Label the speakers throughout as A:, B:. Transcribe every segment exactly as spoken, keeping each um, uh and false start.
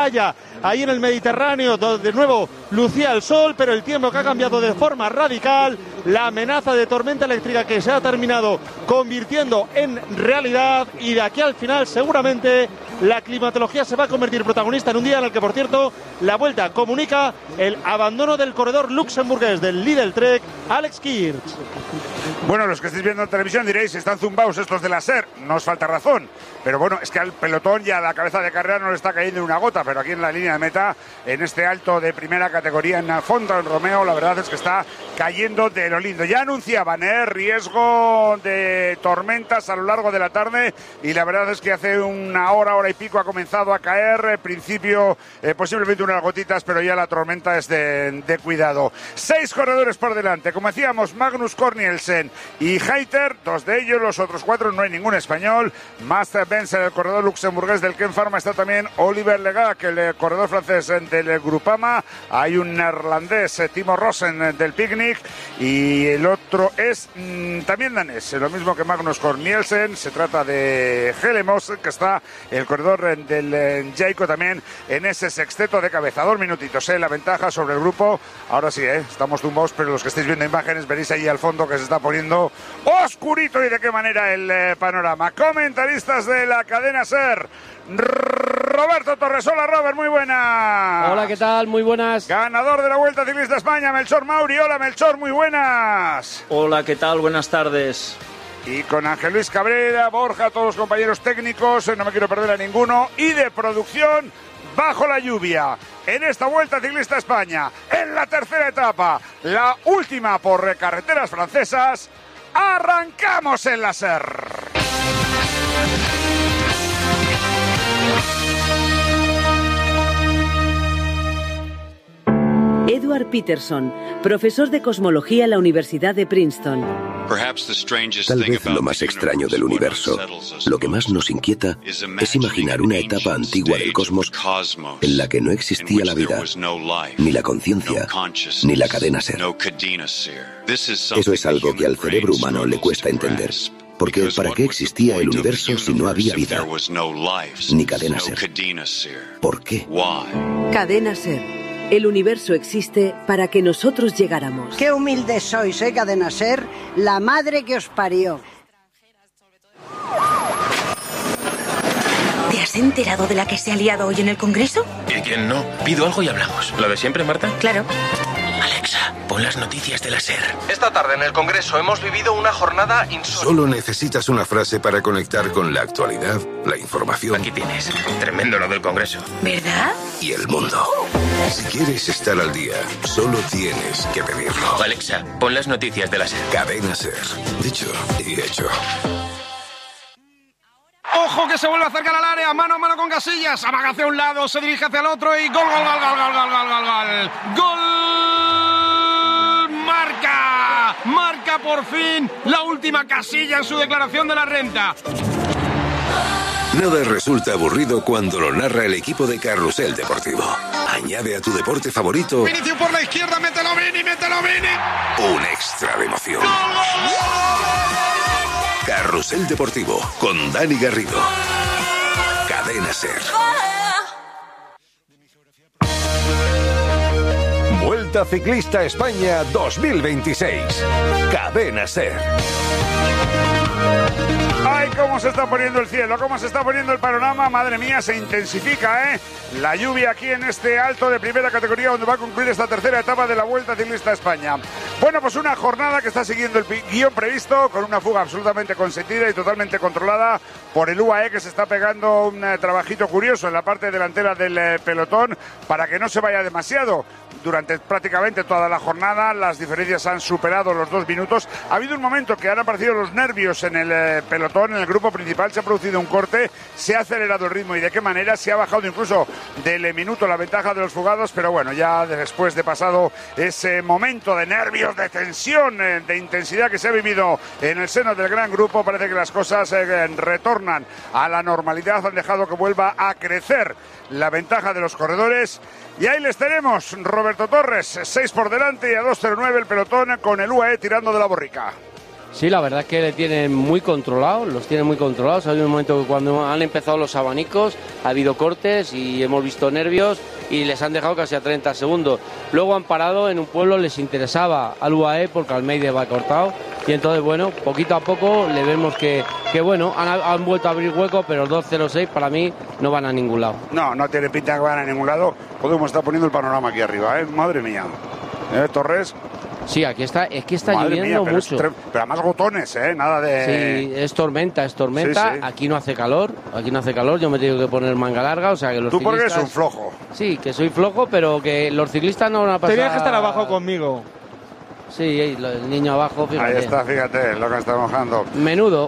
A: ahí en el Mediterráneo, donde de nuevo lucía el sol, pero el tiempo que ha cambiado de forma radical, la amenaza de tormenta eléctrica que se ha terminado convirtiendo en realidad, y de aquí al final seguramente la climatología se va a convertir protagonista en un día en el que, por cierto, la Vuelta comunica el abandono del corredor luxemburgués del Lidl Trek, Alex Kirch.
B: Bueno, los que estáis viendo en televisión diréis, están zumbaos estos de la SER, no os falta razón, pero bueno, es que al pelotón y a la cabeza de carrera no le está cayendo una gota, pero aquí en la línea de meta, en este alto de primera categoría en Fondo en Romeo, la verdad es que está cayendo de lo lindo. Ya anunciaban ¿eh? riesgo de tormentas a lo largo de la tarde, y la verdad es que hace una hora, hora y pico ha comenzado a caer, en principio eh, posiblemente unas gotitas, pero ya la tormenta es de, de cuidado. Seis corredores por delante, como decíamos, Magnus Cornielsen y Hayter, dos de ellos, los otros cuatro no hay ningún español. Master Benson, el corredor luxemburgués del Ken Pharma, está también Oliver Legac, el corredor francés del Grupama, hay un neerlandés, Timo Rosen del Picnic, y el otro es mmm, también danés, lo mismo que Magnus Cornielsen. Se trata de Helemos, que está el corredor del Jayco también en ese sexteto de cabeza. Dos minutitos, ¿eh? La ventaja sobre el grupo. Ahora sí, ¿eh? Estamos tumbados, pero los que estáis viendo imágenes veréis ahí al fondo que se está poniendo oscurito, y de qué manera el eh, panorama. Comentaristas de la cadena SER, Roberto Torres. Hola, Robert, muy buenas.
C: Hola, ¿qué tal? Muy buenas.
B: Ganador de la Vuelta Ciclista España, Melchor Mauri. Hola, Melchor, muy buenas.
D: Hola, ¿qué tal? Buenas tardes.
B: Y con Ángel Luis Cabrera, Borja, todos los compañeros técnicos, no me quiero perder a ninguno, y de producción, bajo la lluvia, en esta Vuelta Ciclista España, en la tercera etapa, la última por carreteras francesas, arrancamos en la SER.
E: Edward Peterson, profesor de cosmología en la Universidad de Princeton.
F: Tal vez lo más extraño del universo, lo que más nos inquieta, es imaginar una etapa antigua del cosmos en la que no existía la vida, ni la conciencia, ni la cadena SER. Eso es algo que al cerebro humano le cuesta entender. Porque ¿para qué existía el universo si no había vida? Ni cadena SER. ¿Por qué?
E: Cadena SER. El universo existe para que nosotros llegáramos.
G: Qué humildes sois, ¿eh, Cadena SER? La madre que os parió.
H: ¿Te has enterado de la que se ha liado hoy en el Congreso?
I: ¿Y quién no? Pido algo y hablamos. ¿Lo de siempre, Marta?
H: Claro.
I: Alexa, pon las noticias de la SER.
J: Esta tarde en el Congreso hemos vivido una jornada insólita.
K: Solo necesitas una frase para conectar con la actualidad, la información.
I: Aquí tienes. Tremendo lo del Congreso.
H: ¿Verdad?
K: Y el mundo. Si quieres estar al día, solo tienes que pedirlo.
I: Alexa, pon las noticias de la SER.
K: Cadena SER. Dicho y hecho.
L: ¡Ojo que se vuelve a acercar al área! Mano a mano con Casillas. Amaga hacia un lado, se dirige hacia el otro y gol, gol, gol, gol, gol, gol, gol, gol, gol. ¡Gol! ¡Marca! ¡Marca por fin la última Casilla en su declaración de la renta!
K: Nada resulta aburrido cuando lo narra el equipo de Carrusel Deportivo. Añade a tu deporte favorito...
L: Vinicius por la izquierda, mételo Vini, mételo Vini.
K: Un extra de emoción.
L: ¡Gol, gol, gol!
K: Carrusel Deportivo, con Dani Garrido. Cadena SER.
M: Vuelta Ciclista España dos mil veintiséis. Cadena SER.
B: ¡Ay, cómo se está poniendo el cielo! ¡Cómo se está poniendo el panorama! ¡Madre mía, se intensifica, eh! La lluvia aquí en este alto de primera categoría donde va a concluir esta tercera etapa de la Vuelta Ciclista España. Bueno, pues una jornada que está siguiendo el guión previsto, con una fuga absolutamente consentida y totalmente controlada por el U A E, que se está pegando un eh, trabajito curioso en la parte delantera del eh, pelotón para que no se vaya demasiado. Durante prácticamente toda la jornada las diferencias han superado los dos minutos. Ha habido un momento que han aparecido los nervios en el eh, pelotón, en el grupo principal, se ha producido un corte, se ha acelerado el ritmo y de qué manera, se ha bajado incluso del eh, minuto la ventaja de los fugados, pero bueno, ya después de pasado ese momento de nervios, de tensión, eh, de intensidad que se ha vivido en el seno del gran grupo, parece que las cosas eh, retornan a la normalidad, han dejado que vuelva a crecer la ventaja de los corredores. Y ahí les tenemos, Roberto Torres, seis por delante y a dos cero nueve el pelotón con el U A E tirando de la borrica.
C: Sí, la verdad es que le tienen muy controlados, los tienen muy controlados. Ha habido un momento que cuando han empezado los abanicos ha habido cortes y hemos visto nervios y les han dejado casi a treinta segundos. Luego han parado en un pueblo, les interesaba al U A E porque Almeida va cortado y entonces, bueno, poquito a poco le vemos que, que bueno, han, han vuelto a abrir hueco, pero el dos cero seis para mí no van a ningún lado.
B: No, no tiene pinta que van a ningún lado. Podemos estar poniendo el panorama aquí arriba, ¿eh? Madre mía. ¿Eh, Torres?
C: Sí, aquí está, es que está
B: Madre
C: lloviendo
B: mía, pero
C: mucho.
B: Tre- pero además gotones, ¿eh? Nada de...
C: Sí, es tormenta, es tormenta.
B: Sí, sí.
C: Aquí no hace calor, aquí no hace calor. Yo me tengo que poner manga larga, o sea que los
B: Tú
C: ciclistas...
B: porque eres un flojo.
C: Sí, que soy flojo, pero que los ciclistas no van a pasar...
A: Tenías que estar abajo conmigo.
C: Sí, el niño abajo, fíjate.
B: Ahí está, fíjate lo que está mojando.
C: Menudo.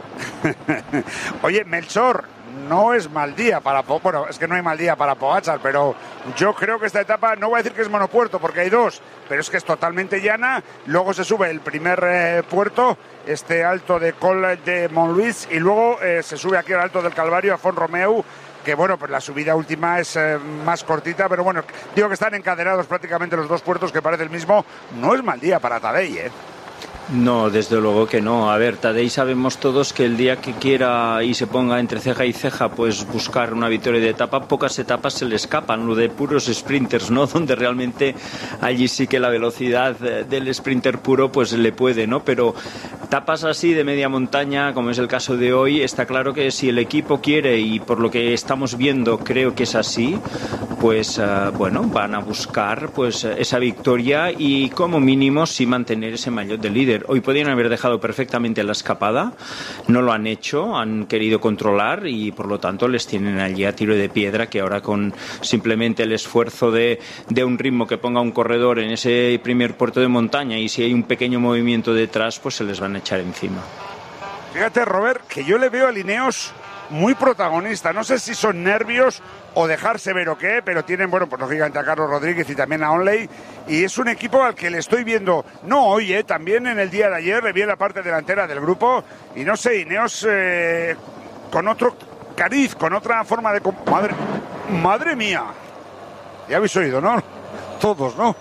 B: Oye, Melchor, no es mal día para... Po- Bueno, es que no hay mal día para Pogačar, pero yo creo que esta etapa, no voy a decir que es monopuerto, porque hay dos, pero es que es totalmente llana. Luego se sube el primer eh, puerto, este alto de Col de Montluís, y luego eh, se sube aquí al alto del Calvario, a Font Romeu, que bueno, pues la subida última es eh, más cortita, pero bueno, digo que están encadenados prácticamente los dos puertos, que parece el mismo. No es mal día para Tadej, ¿eh?
D: No, desde luego que no. A ver, Tadej sabemos todos que el día que quiera y se ponga entre ceja y ceja, pues buscar una victoria de etapa, pocas etapas se le escapan, lo de puros sprinters, ¿no? Donde realmente allí sí que la velocidad del sprinter puro pues le puede, ¿no? Pero etapas así de media montaña, como es el caso de hoy, está claro que si el equipo quiere, y por lo que estamos viendo creo que es así, pues uh, bueno, van a buscar pues esa victoria y como mínimo sí mantener ese maillot de líder. Hoy podían haber dejado perfectamente la escapada, no lo han hecho, han querido controlar y por lo tanto les tienen allí a tiro de piedra, que ahora con simplemente el esfuerzo de, de un ritmo que ponga un corredor en ese primer puerto de montaña, y si hay un pequeño movimiento detrás, pues se les van a echar encima.
B: Fíjate, Robert, que yo le veo a Ineos muy protagonista. No sé si son nervios o dejarse ver o qué, pero tienen, bueno, pues lógicamente a Carlos Rodríguez y también a Onley, y es un equipo al que le estoy viendo, no hoy, eh, también en el día de ayer le vi en la parte delantera del grupo, y no sé, Ineos eh, con otro cariz, con otra forma de... Madre, madre mía, ya habéis oído, ¿no? Todos, ¿no?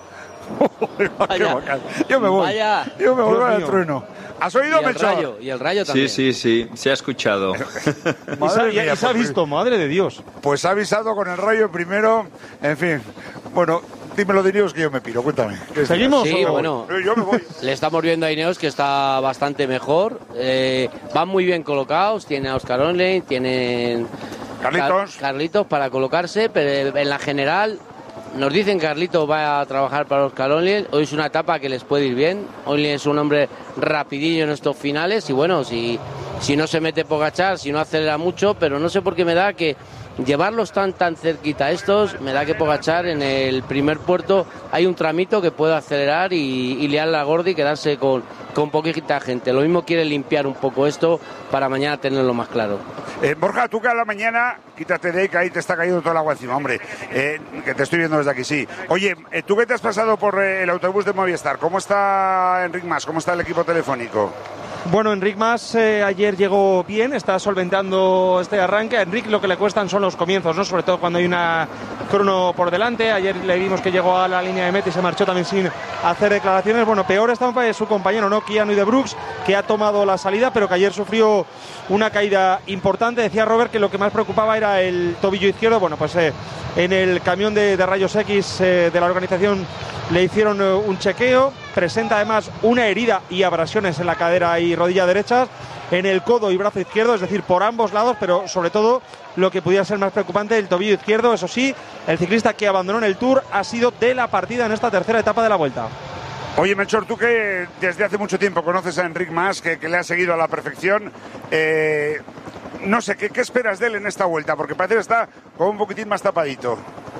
C: Vaya,
B: yo me voy,
C: vaya,
B: yo me voy
C: Dios
B: al
C: mío.
B: trueno. ¿Has oído,
C: Y el
B: Melchor?
C: rayo, y el rayo también.
D: Sí, sí, sí, se ha escuchado.
A: Y se, y- y se ha visto, madre de Dios.
B: Pues ha avisado con el rayo primero, en fin. Bueno, dímelo de Ineos que yo me piro, cuéntame. ¿Qué
A: ¿Seguimos?
B: decías?
C: Sí,
B: Yo me
C: bueno.
B: voy. Yo me voy.
C: Le estamos viendo a Ineos que está bastante mejor. Eh, van muy bien colocados. Tiene a Oscar Onley, tienen
B: Carlitos.
C: Car- Carlitos para colocarse, pero en la general nos dicen que Carlitos va a trabajar para Oscar Onley. Hoy es una etapa que les puede ir bien. Onley es un hombre rapidillo en estos finales y bueno, si, si no se mete Pogačar, si no acelera mucho, pero no sé por qué me da que llevarlos tan tan cerquita a estos, me da que Pogačar en el primer puerto hay un tramito que puede acelerar y, y liar la gorda y quedarse con, con poquita gente. Lo mismo quiere limpiar un poco esto para mañana tenerlo más claro.
B: Eh, Borja, tú que a la mañana, quítate de ahí, que ahí te está cayendo todo el agua encima, hombre. Eh, que te estoy viendo desde aquí, sí. Oye, eh, tú que te has pasado por eh, el autobús de Movistar, ¿cómo está Enric Mas? ¿Cómo está el equipo telefónico?
A: Bueno, Enric Mas eh, ayer llegó bien, está solventando este arranque. A Enric lo que le cuestan son los comienzos, ¿no? Sobre todo cuando hay una crono por delante. Ayer le vimos que llegó a la línea de meta y se marchó también sin hacer declaraciones. Bueno, peor está su compañero, ¿no? Keanu de Brooks, que ha tomado la salida, pero que ayer sufrió una caída importante. Decía Robert que lo que más preocupaba era el tobillo izquierdo. Bueno, pues eh, en el camión de, de rayos X eh, de la organización le hicieron eh, un chequeo. Presenta además una herida y abrasiones en la cadera y rodilla derechas, en el codo y brazo izquierdo, es decir, por ambos lados, pero sobre todo lo que pudiera ser más preocupante, el tobillo izquierdo. Eso sí, el ciclista que abandonó en el Tour ha sido de la partida en esta tercera etapa de la Vuelta.
B: Oye, Melchor, tú que desde hace mucho tiempo conoces a Enric Mas, que, que le ha seguido a la perfección, eh, no sé, ¿qué, ¿qué esperas de él en esta Vuelta? Porque parece que está como un poquitín más tapadito.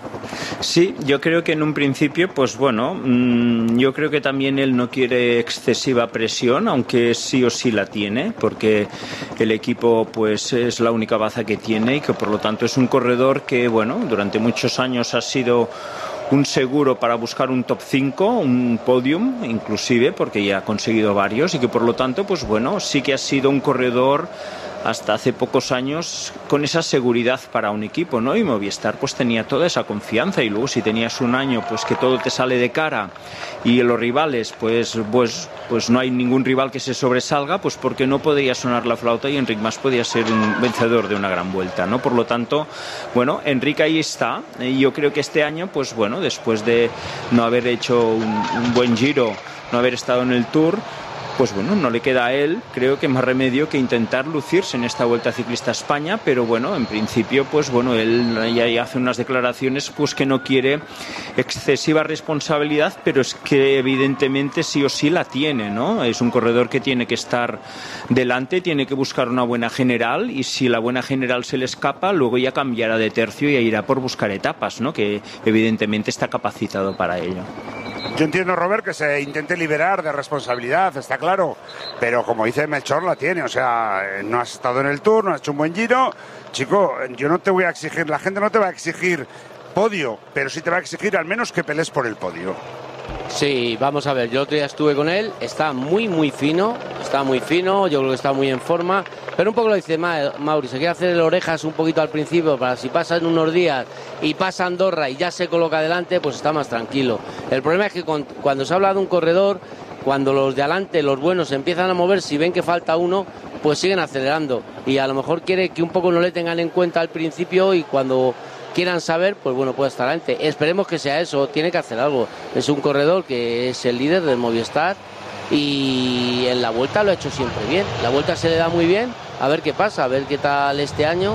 D: Sí, yo creo que en un principio, pues bueno, mmm, yo creo que también él no quiere excesiva presión, aunque sí o sí la tiene, porque el equipo pues es la única baza que tiene y que por lo tanto es un corredor que, bueno, durante muchos años ha sido un seguro para buscar un top cinco, un podium inclusive, porque ya ha conseguido varios y que por lo tanto, pues bueno, sí que ha sido un corredor hasta hace pocos años con esa seguridad para un equipo, ¿no? Y Movistar pues tenía toda esa confianza, y luego si tenías un año pues que todo te sale de cara y los rivales pues pues pues no hay ningún rival que se sobresalga, pues porque no podía sonar la flauta y Enric Mas podía ser un vencedor de una gran vuelta, ¿no? Por lo tanto, bueno, Enric ahí está, y yo creo que este año pues bueno, después de no haber hecho un, un buen Giro, no haber estado en el Tour, pues bueno, no le queda a él, creo que más remedio que intentar lucirse en esta Vuelta Ciclista a España, pero bueno, en principio, pues bueno, él ya hace unas declaraciones pues que no quiere excesiva responsabilidad, pero es que evidentemente sí o sí la tiene, ¿no? Es un corredor que tiene que estar delante, tiene que buscar una buena general, y si la buena general se le escapa, luego ya cambiará de tercio y irá por buscar etapas, ¿no? Que evidentemente está capacitado para ello.
B: Yo entiendo, Robert, que se intente liberar de responsabilidad, está claro, pero como dice Melchor, la tiene, o sea, no has estado en el Tour, no has hecho un buen Giro, chico, yo no te voy a exigir, la gente no te va a exigir podio, pero sí te va a exigir al menos que pelees por el podio.
C: Sí, vamos a ver, yo otro día estuve con él, está muy muy fino, está muy fino, yo creo que está muy en forma, pero un poco lo dice Mauri, se quiere hacer orejas un poquito al principio para si pasan unos días y pasa Andorra y ya se coloca adelante, pues está más tranquilo. El problema es que con, cuando se habla de un corredor, cuando los de adelante, los buenos, empiezan a mover, si ven que falta uno, pues siguen acelerando, y a lo mejor quiere que un poco no le tengan en cuenta al principio, y cuando quieran saber, pues bueno, puede estar adelante. Esperemos que sea eso, tiene que hacer algo. Es un corredor que es el líder del Movistar, y en la Vuelta lo ha hecho siempre bien. La Vuelta se le da muy bien, a ver qué pasa, a ver qué tal este año.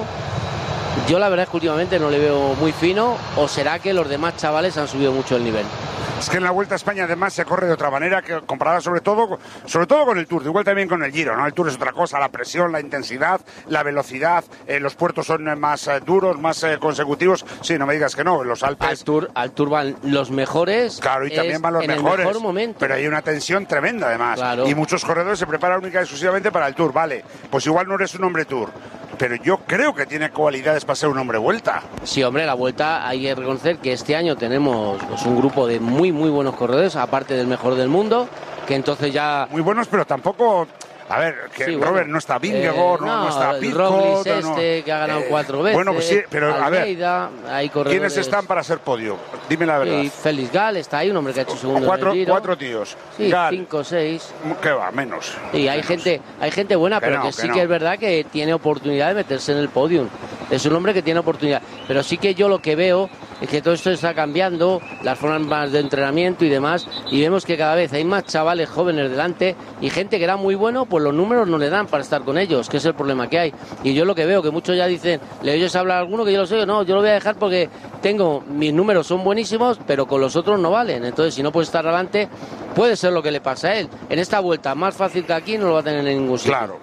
C: Yo la verdad es que últimamente no le veo muy fino, o será que los demás chavales han subido mucho el nivel.
B: Es que en la Vuelta a España además se corre de otra manera, que comparada sobre todo sobre todo con el Tour, igual también con el Giro, ¿no? El Tour es otra cosa, la presión, la intensidad, la velocidad, eh, los puertos son más eh, duros, más eh, consecutivos. Sí, no me digas que no, los Alpes...
C: Al Tour, al Tour van los mejores.
B: Claro, y también van los
C: en
B: mejores.
C: El mejor momento.
B: Pero hay una tensión tremenda además.
C: Claro.
B: Y muchos corredores se preparan única y exclusivamente para el Tour, vale, pues igual no eres un hombre Tour, pero yo creo que tiene cualidades para ser un hombre Vuelta.
C: Sí, hombre, la Vuelta hay que reconocer que este año tenemos pues, un grupo de muy, muy buenos corredores, aparte del mejor del mundo, que entonces ya...
B: Muy buenos, pero tampoco... A ver, que sí, Robert, bueno, no está Vingegaard, eh, no, no está Pitcock,
C: Roglic
B: no,
C: este, que ha ganado eh, cuatro veces.
B: Bueno, pues sí, pero
C: Almeida,
B: a ver,
C: hay corredores...
B: ¿quiénes están para ser podio? Dime la verdad.
C: Sí, Félix Gal está ahí, un hombre que ha hecho segundo
B: cuatro,
C: en el Giro.
B: Cuatro tíos.
C: Sí,
B: Gal,
C: cinco, seis.
B: ¿Qué va? Menos.
C: Y hay
B: menos.
C: gente, hay gente buena,
B: que
C: pero
B: no,
C: que,
B: que
C: sí
B: no.
C: que es verdad que tiene oportunidad de meterse en el podium. Es un hombre que tiene oportunidad. Pero sí que yo lo que veo es que todo esto está cambiando, las formas de entrenamiento y demás, y vemos que cada vez hay más chavales jóvenes delante y gente que era muy bueno, pues los números no le dan para estar con ellos, que es el problema que hay. Y yo lo que veo, que muchos ya dicen, le oyes hablar a alguno que yo lo sé, no, yo lo voy a dejar porque tengo, mis números son buenísimos, pero con los otros no valen. Entonces, si no puede estar adelante, puede ser lo que le pasa a él. En esta Vuelta, más fácil que aquí, no lo va a tener en ningún sitio.
B: Claro.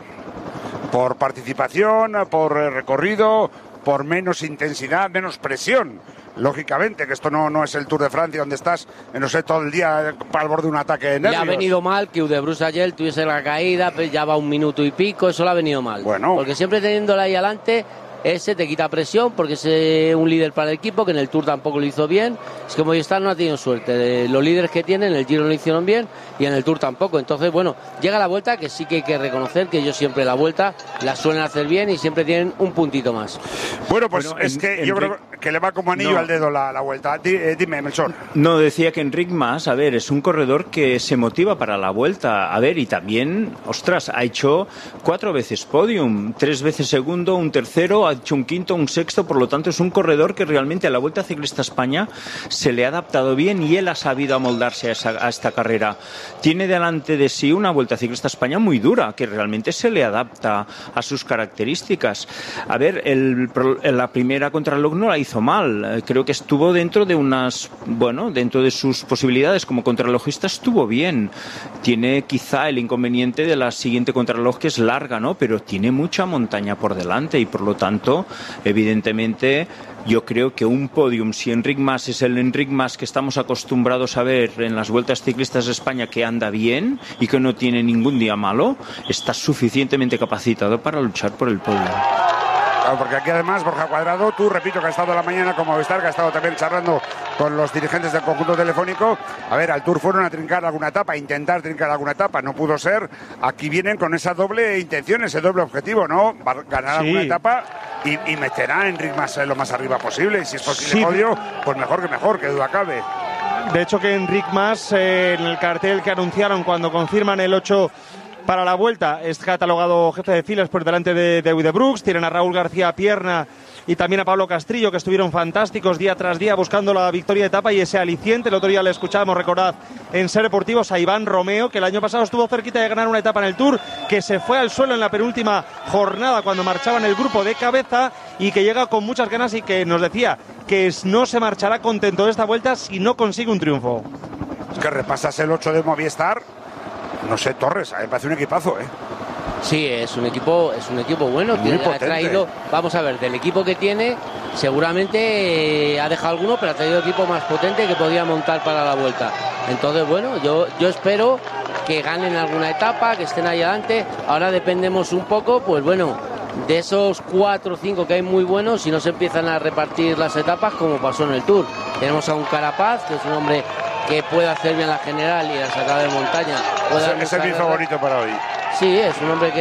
B: Por participación, por recorrido, por menos intensidad, menos presión. Lógicamente, que esto no, no es el Tour de Francia donde estás, no sé, todo el día al borde de un ataque de nervios.
C: Le ha venido mal que Udebruce ayer tuviese la caída, pero ya va un minuto y pico, eso le ha venido mal.
B: Bueno.
C: Porque siempre teniéndola ahí adelante, ese te quita presión, porque es un líder para el equipo, que en el Tour tampoco lo hizo bien. Es que Movistar no ha tenido suerte. Los líderes que tienen, en el Giro no lo hicieron bien, y en el Tour tampoco. Entonces, bueno, llega la Vuelta, que sí que hay que reconocer que ellos siempre la Vuelta la suelen hacer bien y siempre tienen un puntito más.
B: Bueno, pues
D: bueno,
B: es
D: en,
B: que
D: en
B: yo
D: Rick...
B: creo que le va como anillo
D: no.
B: al dedo la, la Vuelta. D eh, dime, Melchor.
D: No, decía que Enric Mas, a ver, es un corredor que se motiva para la Vuelta. A ver, y también, ostras, ha hecho cuatro veces podium, tres veces segundo, un tercero, ha hecho un quinto, un sexto, por lo tanto es un corredor que realmente a la Vuelta Ciclista a España se le ha adaptado bien y él ha sabido amoldarse a, esa, a esta carrera. Tiene delante de sí una Vuelta Ciclista a España muy dura, que realmente se le adapta a sus características. A ver, el, la primera contrarreloj no la hizo mal, creo que estuvo dentro de unas, bueno, dentro de sus posibilidades como contrarrelojista estuvo bien. Tiene quizá el inconveniente de la siguiente contrarreloj, que es larga, ¿no? Pero tiene mucha montaña por delante y por lo tanto, evidentemente, yo creo que un podium, si Enric Mas es el Enric Mas que estamos acostumbrados a ver en las Vueltas Ciclistas de España, que anda bien y que no tiene ningún día malo, está suficientemente capacitado para luchar por el podio.
B: Claro, porque aquí además Borja Cuadrado, tú repito que ha estado a la mañana con Movistar, que ha estado también charlando con los dirigentes del conjunto telefónico. A ver, al Tour fueron a trincar alguna etapa, a intentar trincar alguna etapa, no pudo ser. Aquí vienen con esa doble intención, ese doble objetivo, ¿no? Ganar sí. alguna etapa y, y meterá a Enric Mas lo más arriba posible. Y si es posible sí. podio, pues mejor que mejor, que duda cabe.
A: De hecho, que Enric Mas, eh, en el cartel que anunciaron cuando confirman el ocho para la Vuelta, es catalogado jefe de filas por delante de, de, de Brooks. Tienen a Raúl García Pierna y también a Pablo Castrillo, que estuvieron fantásticos día tras día buscando la victoria de etapa y ese aliciente. El otro día le escuchábamos, recordad, en Ser Deportivos a Iván Romeo, que el año pasado estuvo cerquita de ganar una etapa en el Tour, que se fue al suelo en la penúltima jornada cuando marchaba en el grupo de cabeza y que llega con muchas ganas y que nos decía que no se marchará contento de esta Vuelta si no consigue un triunfo.
B: Es que repasas el ocho de Movistar. No sé, Torres, a mí me parece un equipazo, ¿eh?
C: Sí, es un equipo, es un equipo bueno.
B: Muy
C: que
B: potente.
C: Ha traído, vamos a ver, del equipo que tiene, seguramente eh, ha dejado alguno, pero ha traído equipo más potente que podía montar para la Vuelta. Entonces, bueno, yo, yo espero que ganen alguna etapa, que estén ahí adelante. Ahora dependemos un poco, pues bueno, de esos cuatro o cinco que hay muy buenos, si no se empiezan a repartir las etapas, como pasó en el Tour. Tenemos a un Carapaz, que es un hombre que puede hacer bien la general y la sacada de montaña.
B: Ese, ese es mi favorito para hoy.
C: Sí, es un hombre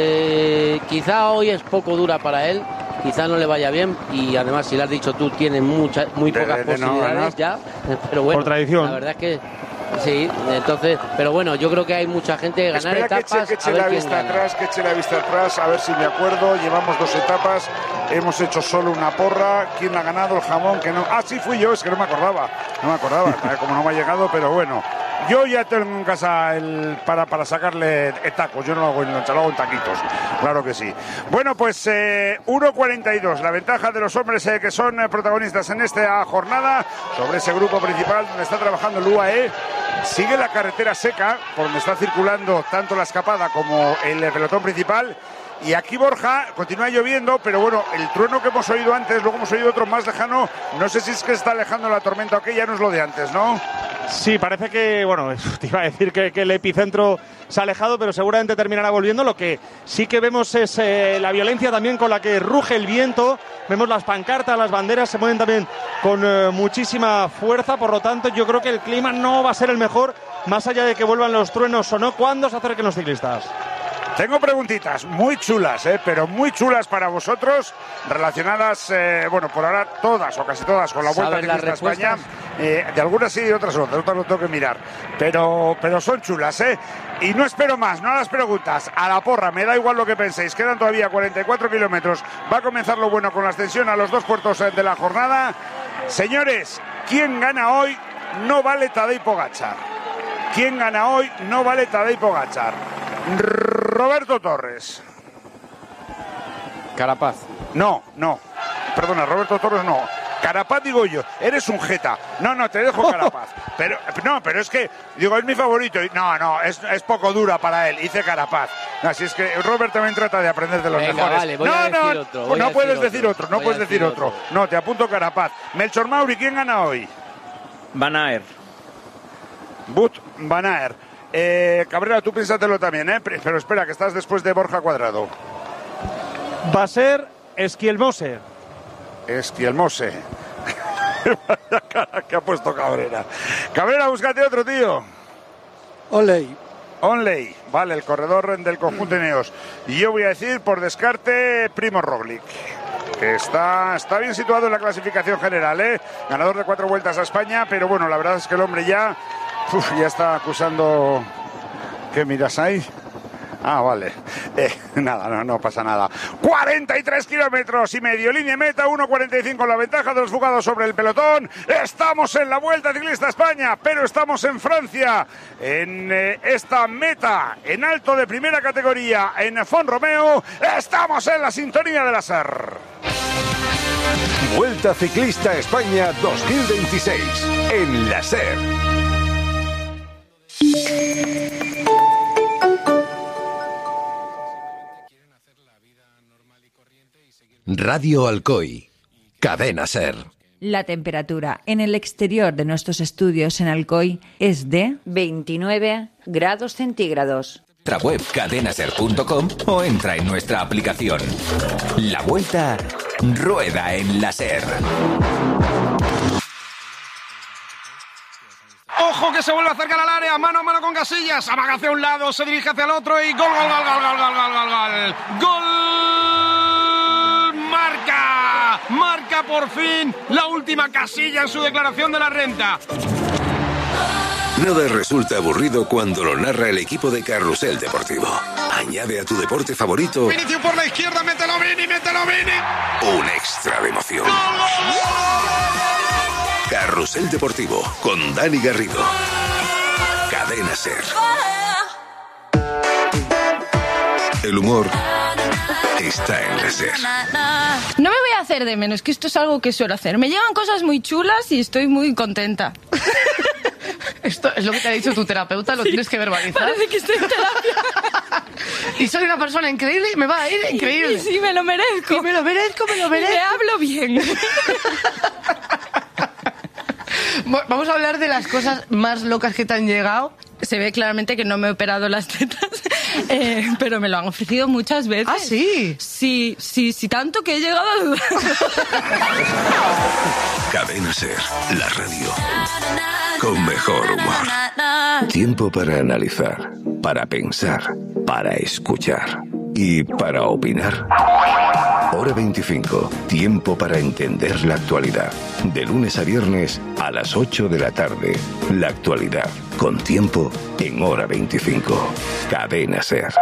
C: que quizá hoy es poco dura para él, quizá no le vaya bien y además, si lo has dicho tú, tiene muchas, muy pocas de, de, de posibilidades no, ya, pero bueno,
A: por tradición.
C: La verdad es que sí, entonces, pero bueno, yo creo que hay mucha gente que ganar
B: Espera
C: etapas.
B: Que eche, que eche la vista atrás, que eche la vista atrás, a ver si me acuerdo. Llevamos dos etapas, hemos hecho solo una porra. ¿Quién ha ganado? El jamón, que no. Ah, sí, fui yo, es que no me acordaba. No me acordaba, como no me ha llegado, pero bueno. Yo ya tengo en casa el para, para sacarle tacos, yo no lo hago en loncha, lo hago en taquitos, claro que sí. Bueno, pues eh, uno cuarenta y dos, la ventaja de los hombres eh, que son eh, protagonistas en esta jornada, sobre ese grupo principal donde está trabajando el U A E. Sigue la carretera seca, por donde está circulando tanto la escapada como el eh, pelotón principal. Y aquí, Borja, continúa lloviendo, pero bueno, el trueno que hemos oído antes, luego hemos oído otro más lejano, no sé si es que está alejando la tormenta o qué, ya no es lo de antes, ¿no?
A: Sí, parece que, bueno, te iba a decir que, que el epicentro se ha alejado, pero seguramente terminará volviendo. Lo que sí que vemos es eh, la violencia también con la que ruge el viento. Vemos las pancartas, las banderas se mueven también con eh, muchísima fuerza. Por lo tanto, yo creo que el clima no va a ser el mejor, más allá de que vuelvan los truenos o no, cuando se acerquen los ciclistas.
B: Tengo preguntitas muy chulas, ¿eh? pero muy chulas para vosotros, relacionadas, eh, bueno, por ahora todas o casi todas con la Vuelta Ciclista a España. Eh, de algunas sí y de otras no, de otras lo tengo que mirar. Pero, pero son chulas, ¿eh? Y no espero más, no a las preguntas, a la porra, me da igual lo que penséis. Quedan todavía cuarenta y cuatro kilómetros. Va a comenzar lo bueno con la ascensión a los dos puertos de la jornada. Señores, ¿quién gana hoy? No vale Tadej Pogačar. ¿Quién gana hoy? No vale Tadej Pogačar. Roberto Torres.
C: Carapaz.
B: No, no. Perdona, Roberto Torres no. Carapaz digo yo, eres un jeta. No, no, te dejo Carapaz. Pero no, pero es que, digo, es mi favorito. No, no, es, es poco dura para él. Hice Carapaz. Así es que Robert también trata de aprender de los
C: Venga,
B: mejores.
C: Vale, voy
B: no,
C: a decir
B: no,
C: otro, voy
B: no
C: a
B: puedes
C: decir
B: decir otro, otro no puedes decir otro. otro. No, te apunto Carapaz. Melchor Mauri, ¿quién gana hoy?
D: Van Aert.
B: But Van Aert. Eh, Cabrera, tú piénsatelo también, ¿eh? Pero espera, que estás después de Borja Cuadrado.
A: Va a ser Esquielmose.
B: Esquielmose. Vaya cara que ha puesto Cabrera. Cabrera, búscate otro, tío.
N: Onley.
B: Onley, vale, el corredor del conjunto Ineos. Y yo voy a decir, por descarte, Primož Roglič, que está, está bien situado en la clasificación general, ¿eh? Ganador de cuatro vueltas a España, pero bueno, la verdad es que el hombre ya, uf, ya está acusando... ¿Qué miras ahí? Ah, vale. Eh, nada, no, no pasa nada. cuarenta y tres kilómetros y medio, línea meta, uno cuarenta y cinco, la ventaja de los fugados sobre el pelotón. Estamos en la Vuelta Ciclista a España, pero estamos en Francia, en eh, esta meta, en alto de primera categoría, en Font-Romeu. Estamos en la sintonía de la SER.
M: Vuelta Ciclista a España dos mil veintiséis, en la SER.
F: Radio Alcoy, Cadena SER.
O: La temperatura en el exterior de nuestros estudios en Alcoy es de
P: veintinueve grados centígrados. Nuestra web cadenaser punto com o entra en nuestra aplicación. La Vuelta rueda en la SER.
L: Ojo que se vuelve a acercar al área, mano a mano con Casillas, amaga hacia un lado, se dirige hacia el otro y gol, gol, gol, gol, gol, gol, gol, gol, gol. ¡Gol! ¡Marca! Marca por fin la última Casilla en su declaración de la renta.
K: Nada resulta aburrido cuando lo narra el equipo de Carrusel Deportivo. Añade a tu deporte favorito
L: Vinicius por la izquierda, mételo Vini, mételo Vini.
K: un extra de emoción. Carrusel Deportivo con Dani Garrido. Cadena SER. El humor está en la SER.
Q: No me voy a hacer de menos, que esto es algo que suelo hacer. Me llegan cosas muy chulas y estoy muy contenta.
R: Esto es lo que te ha dicho tu terapeuta, lo sí, tienes que verbalizar.
Q: Parece que estoy en terapia.
R: Y soy una persona increíble y me va a ir increíble.
Q: Y sí, me lo merezco.
R: Y me lo merezco, me lo merezco.
Q: Y me hablo bien.
R: Vamos a hablar de las cosas más locas que te han llegado.
Q: Se ve claramente que no me he operado las tetas, eh, pero me lo han ofrecido muchas veces.
R: ¿Ah, sí?
Q: Sí, sí, sí, tanto que he llegado a dudar.
K: Cadena SER, la radio con mejor humor. Tiempo para analizar, para pensar, para escuchar y para opinar. Hora veinticinco, tiempo para entender la actualidad. De lunes a viernes a las ocho de la tarde. La actualidad, con tiempo en Hora veinticinco. Cadena SER.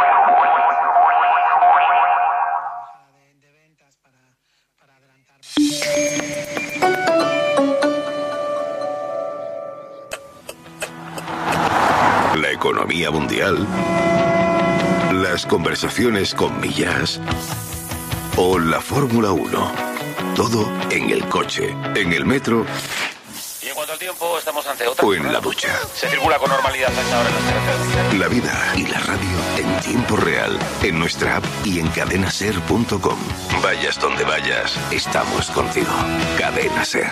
K: La economía mundial, las conversaciones con Millás o la Fórmula uno. Todo en el coche, en el metro
S: y en cuanto al tiempo estamos ante otra
K: o en la ducha.
S: Se circula con normalidad hasta ahora en las carreteras.
K: La vida y la radio en tiempo real, en nuestra app y en cadenaser punto com. Vayas donde vayas, estamos contigo. Cadena SER.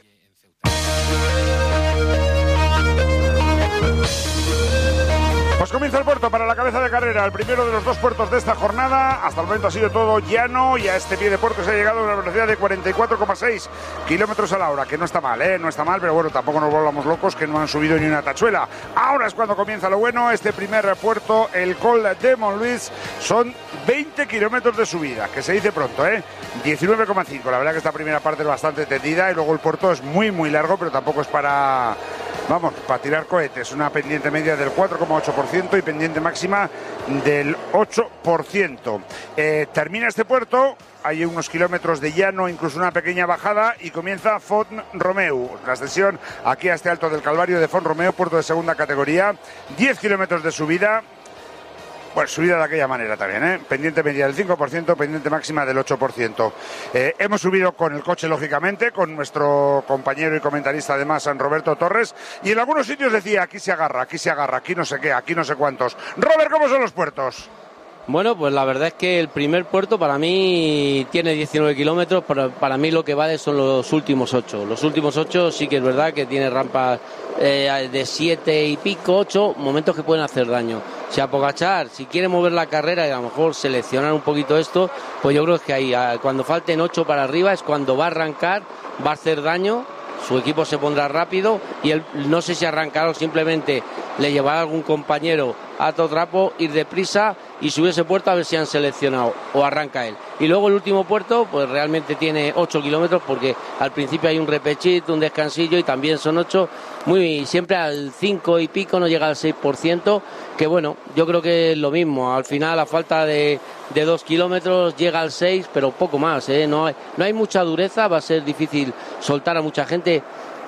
B: Pues comienza el puerto para la cabeza de carrera, el primero de los dos puertos de esta jornada. Hasta el momento ha sido todo llano y a este pie de puerto se ha llegado a una velocidad de cuarenta y cuatro coma seis kilómetros a la hora, que no está mal, ¿eh? No está mal, pero bueno, tampoco nos volvamos locos que no han subido ni una tachuela. Ahora es cuando comienza lo bueno, este primer puerto, el Col de Montluís, son veinte kilómetros de subida, que se dice pronto, ¿eh? diecinueve coma cinco, la verdad que esta primera parte es bastante tendida y luego el puerto es muy, muy largo, pero tampoco es para... Vamos, para tirar cohetes, una pendiente media del cuatro coma ocho por ciento y pendiente máxima del ocho por ciento. Eh, termina este puerto, hay unos kilómetros de llano, incluso una pequeña bajada y comienza Font-Romeu, la ascensión aquí a este alto del Calvario de Font-Romeu, puerto de segunda categoría, diez kilómetros de subida. Bueno, subida de aquella manera también, ¿eh? Pendiente media del cinco por ciento, pendiente máxima del ocho por ciento. Eh, hemos subido con el coche, lógicamente, con nuestro compañero y comentarista además, San Roberto Torres, y en algunos sitios decía, aquí se agarra, aquí se agarra, aquí no sé qué, aquí no sé cuántos. Robert, ¿cómo son los puertos?
C: Bueno, pues la verdad es que el primer puerto para mí tiene diecinueve kilómetros, pero para mí lo que vale son los últimos ocho. Los últimos ocho sí que es verdad que tiene rampas eh, de siete y pico, ocho, momentos que pueden hacer daño. Si a Pogačar, si quiere mover la carrera y a lo mejor seleccionar un poquito esto, pues yo creo que ahí, cuando falten ocho para arriba es cuando va a arrancar, va a hacer daño. Su equipo se pondrá rápido y él no sé si arrancará o simplemente le llevará a algún compañero a todo trapo, ir deprisa y subir ese puerto a ver si han seleccionado o arranca él. Y luego el último puerto pues realmente tiene ocho kilómetros porque al principio hay un repechito, un descansillo y también son ocho, muy siempre al cinco y pico, no llega al seis por ciento, que bueno, yo creo que es lo mismo, al final a falta de, de dos kilómetros llega al seis, pero poco más, ¿eh? no, hay, no hay mucha dureza, va a ser difícil soltar a mucha gente.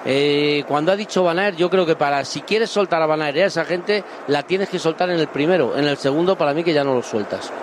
C: Eh, cuando ha dicho Van Aert, yo creo que para si quieres soltar a Van Aert a esa gente la tienes que soltar en el primero, en el segundo para mí que ya no lo sueltas.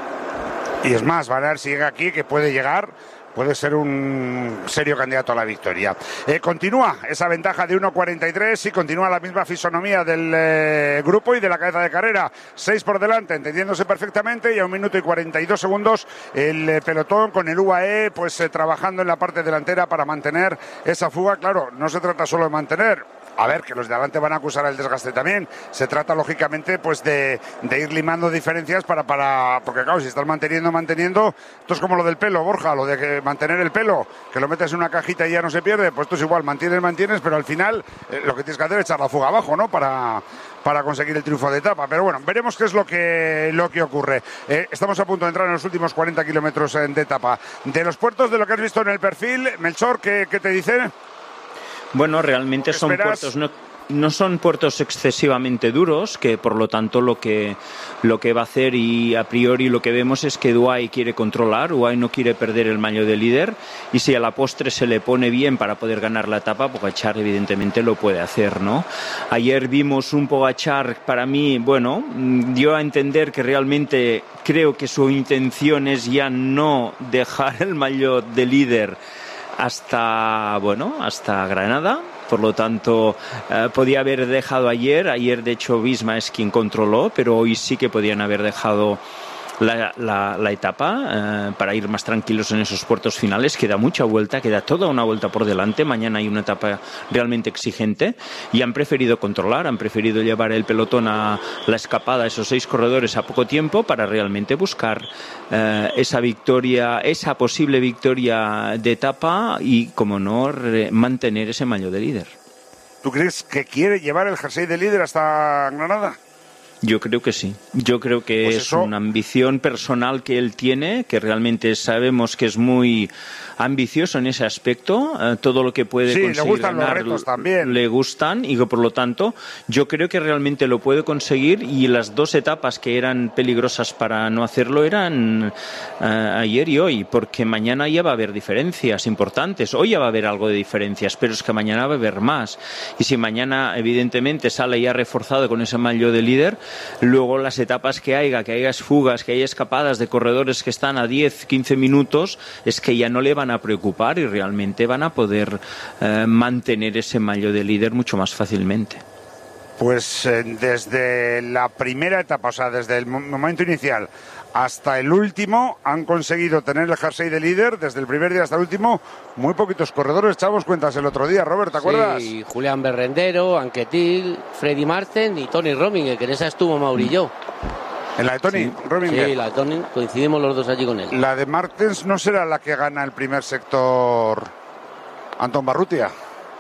B: Y es más, Van Aert si llega aquí, que puede llegar, puede ser un serio candidato a la victoria. Eh, continúa esa ventaja de uno cuarenta y tres y continúa la misma fisonomía del eh, grupo y de la cabeza de carrera. seis por delante, entendiéndose perfectamente, y a un minuto y cuarenta y dos segundos el eh, pelotón con el U A E pues eh, trabajando en la parte delantera para mantener esa fuga. Claro, no se trata solo de mantener. a ver, que los de adelante van a acusar el desgaste también. Se trata, lógicamente, pues de, de ir limando diferencias para, para... Porque, claro, si estás manteniendo, manteniendo... Esto es como lo del pelo, Borja, lo de que mantener el pelo, que lo metes en una cajita y ya no se pierde. Pues esto es igual, mantienes, mantienes, pero al final eh, lo que tienes que hacer es echar la fuga abajo, ¿no? Para... para conseguir el triunfo de etapa, pero bueno, veremos qué es lo que lo que ocurre. Eh, estamos a punto de entrar en los últimos cuarenta kilómetros de etapa. De los puertos, de lo que has visto en el perfil, Melchor, ¿qué, qué te dice?
D: Bueno, realmente son puertos... No... No son puertos excesivamente duros, que por lo tanto lo que lo que va a hacer, y a priori lo que vemos es que Duay quiere controlar, Duay no quiere perder el maillot de líder, y si a la postre se le pone bien para poder ganar la etapa, Pogačar evidentemente lo puede hacer, ¿no? Ayer vimos un Pogačar, para mí, bueno, dio a entender que realmente creo que su intención es ya no dejar el maillot de líder hasta, bueno, hasta Granada. Por lo tanto, eh, podía haber dejado ayer. Ayer, de hecho, Visma es quien controló, pero hoy sí que podían haber dejado la, la, la etapa eh, para ir más tranquilos en esos puertos finales. Queda mucha vuelta, queda toda una vuelta por delante. Mañana hay una etapa realmente exigente y han preferido controlar, han preferido llevar el pelotón a la escapada, esos seis corredores a poco tiempo, para realmente buscar eh, esa victoria, esa posible victoria de etapa y, como no, re- mantener ese maillot de líder.
B: ¿Tú crees que quiere llevar el jersey de líder hasta Granada?
D: Yo creo que sí. Yo creo que pues es eso... una ambición personal que él tiene, que realmente sabemos que es muy ambicioso en ese aspecto. Eh, todo lo que puede
B: sí,
D: conseguir
B: le gustan
D: ganar,
B: los retos también.
D: Le gustan, y que por lo tanto yo creo que realmente lo puede conseguir, y las dos etapas que eran peligrosas para no hacerlo eran eh, ayer y hoy, porque mañana ya va a haber diferencias importantes. Hoy ya va a haber algo de diferencias, pero es que mañana va a haber más. Y si mañana evidentemente sale ya reforzado con ese maillot de líder, luego las etapas que haya, que haya fugas, que haya escapadas de corredores que están a diez, quince minutos, es que ya no le van a preocupar y realmente van a poder eh, mantener ese maillot de líder mucho más fácilmente.
B: Pues eh, desde la primera etapa, o sea, desde el momento inicial hasta el último, han conseguido tener el jersey de líder, desde el primer día hasta el último, muy poquitos corredores. Echábamos cuentas el otro día, Robert, ¿te acuerdas?
C: Sí, Julián Berrendero, Anquetil, Freddy Marten y Tony Rominger, que en esa estuvo Maurillo.
B: ¿En la de Tony
C: sí.
B: Rominger?
C: Sí, la de Tony, coincidimos los dos allí con él.
B: La de Martens no será la que gana el primer sector Antón Barrutia.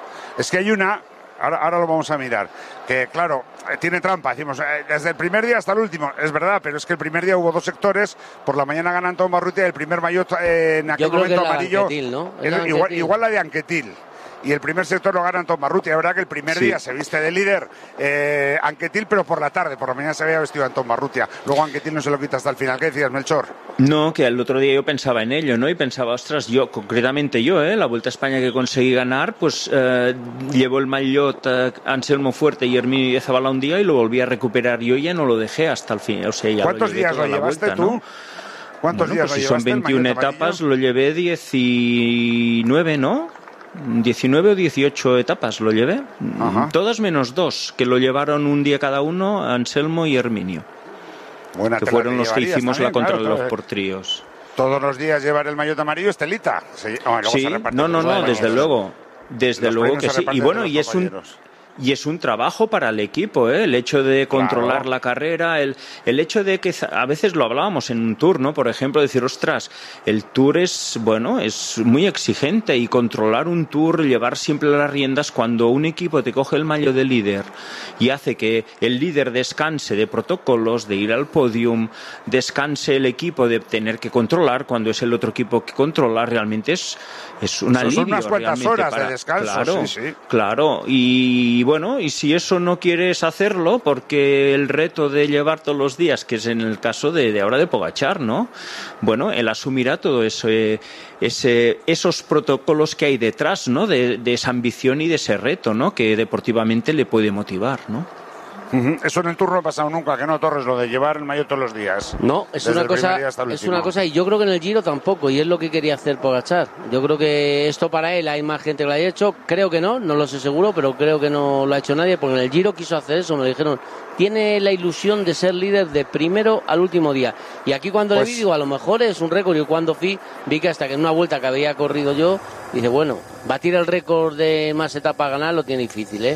B: Es que hay una... Ahora, ahora lo vamos a mirar, que claro, tiene trampa, decimos, eh, desde el primer día hasta el último, es verdad, pero es que el primer día hubo dos sectores, por la mañana gana Antón Barrutia, el primer maillot eh, en aquel
C: Yo creo
B: momento
C: que la
B: amarillo,
C: Anquetil, ¿no?
B: era igual, igual la de Anquetil. Y el primer sector lo gana Antón Barrutia. Es verdad que el primer sí. día se viste de líder eh, Anquetil, pero por la tarde, por la mañana se había vestido Antón Barrutia. Luego Anquetil no se lo quita hasta el final. ¿Qué decías, Melchor?
D: No, que el otro día yo pensaba en ello, ¿no? Y pensaba, ostras, yo, concretamente yo, ¿eh? La Vuelta a España que conseguí ganar, pues eh, llevó el maillot eh, Anselmo Fuerte y Herminio de Zabala un día y lo volví a recuperar yo y ya no lo dejé hasta el fin. O sea, ya
B: ¿Cuántos
D: lo
B: días lo llevaste vuelta, tú? ¿No? ¿Cuántos
D: bueno,
B: días
D: pues
B: lo
D: si
B: llevaste?
D: Son veintiuna etapas, lo llevé diecinueve, ¿no? diecinueve o dieciocho etapas lo llevé. Ajá. Todas menos dos, que lo llevaron un día cada uno, Anselmo y Herminio.
B: Buena,
D: que fueron los que hicimos también, la contrarreloj
B: claro,
D: por tríos.
B: Todos los días llevar el maillot amarillo, Estelita. Se, oh,
D: sí, no, no, no, desde luego. Desde luego que sí. Y bueno, y es un... Y es un trabajo para el equipo, ¿eh? El hecho de controlar claro. la carrera, el, el hecho de que a veces lo hablábamos en un tour, ¿no? Por ejemplo, decir, ostras, el tour es, bueno, es muy exigente y controlar un tour, llevar siempre las riendas cuando un equipo te coge el maillot de líder y hace que el líder descanse de protocolos, de ir al podium, descanse el equipo de tener que controlar cuando es el otro equipo que controla, realmente es, es un alivio.
B: Son unas cuantas horas para, de descanso,
D: claro,
B: sí, sí.
D: Claro, y bueno, y si eso no quieres hacerlo, porque el reto de llevar todos los días, que es en el caso de, de ahora de Pogačar, ¿no? Bueno, él asumirá todo eso, eh, ese, esos protocolos que hay detrás, ¿no? De, de esa ambición y de ese reto, ¿no? Que deportivamente le puede motivar, ¿no?
B: Uh-huh. Eso en el Tour no ha pasado nunca, que no, Torres, lo de llevar el maillot todos los días.
C: No, es una cosa, es una cosa, y yo creo que en el Giro tampoco, y es lo que quería hacer Pogačar. Yo creo que esto para él hay más gente que lo haya hecho, creo que no, no lo sé seguro, pero creo que no lo ha hecho nadie, porque en el Giro quiso hacer eso, me lo dijeron. Tiene la ilusión de ser líder de primero al último día. Y aquí cuando pues... le vi, digo, a lo mejor es un récord. Y cuando fui, vi que hasta que en una vuelta que había corrido yo, dije, bueno, batir el récord de más etapas a ganar lo tiene difícil, ¿eh?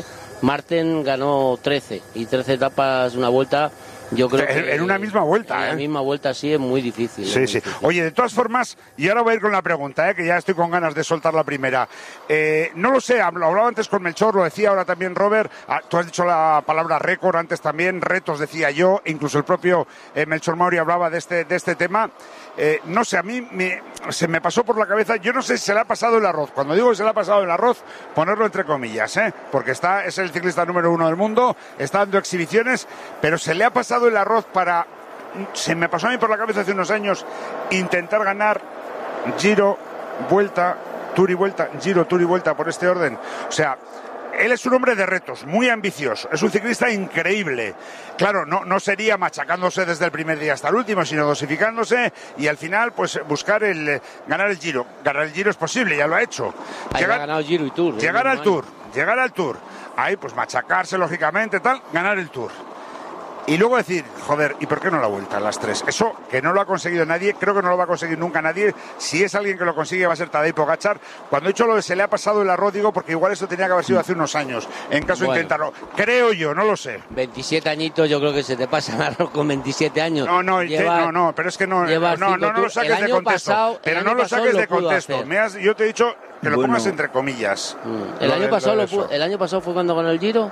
C: Marten ganó trece y trece etapas una vuelta. Yo creo
B: en,
C: que
B: en una misma vuelta,
C: en
B: ¿eh?
C: la misma vuelta sí es muy difícil.
B: Sí,
C: muy
B: sí.
C: difícil.
B: Oye, de todas formas, y ahora voy a ir con la pregunta, ¿eh? Que ya estoy con ganas de soltar la primera. Eh, no lo sé, lo hablaba antes con Melchor, lo decía ahora también Robert. Ah, tú has dicho la palabra récord antes también, retos decía yo, incluso el propio eh, Melchor Mauri hablaba de este, de este tema. Eh, no sé, a mí me, se me pasó por la cabeza, yo no sé si se le ha pasado el arroz. Cuando digo que se le ha pasado el arroz, ponerlo entre comillas, ¿eh? Porque está, es el ciclista número uno del mundo, está dando exhibiciones, pero se le ha pasado el arroz para, se me pasó a mí por la cabeza hace unos años, intentar ganar Giro, Vuelta, Tour y Vuelta, Giro, Tour y Vuelta por este orden. O sea, él es un hombre de retos, muy ambicioso, es un ciclista increíble. Claro, no, no sería machacándose desde el primer día hasta el último, sino dosificándose y al final pues buscar el eh, ganar el Giro. Ganar el Giro es posible, ya lo ha hecho.
C: Llegar, ha ganado Giro y Tour.
B: Llegar al Tour, llegar al Tour. Ahí pues machacarse lógicamente, tal, ganar el Tour. Y luego decir, joder, ¿y por qué no la Vuelta a las tres? Eso que no lo ha conseguido nadie, creo que no lo va a conseguir nunca nadie. Si es alguien que lo consigue va a ser Tadej Pogačar. Cuando he dicho lo de se le ha pasado el arroz, digo porque igual eso tenía que haber sido hace unos años, en caso bueno, de intentarlo. Creo yo, no lo sé.
C: veintisiete añitos, yo creo que se te pasa el arroz con veintisiete años.
B: No, no, lleva, te, no, no, pero es que no, no, no, no, no lo saques de contexto. Pasado, pero no lo saques de contexto. Me has, yo te he dicho que lo bueno, pongas entre comillas.
C: El año, pasado lo pudo, el año pasado fue cuando ganó el Giro.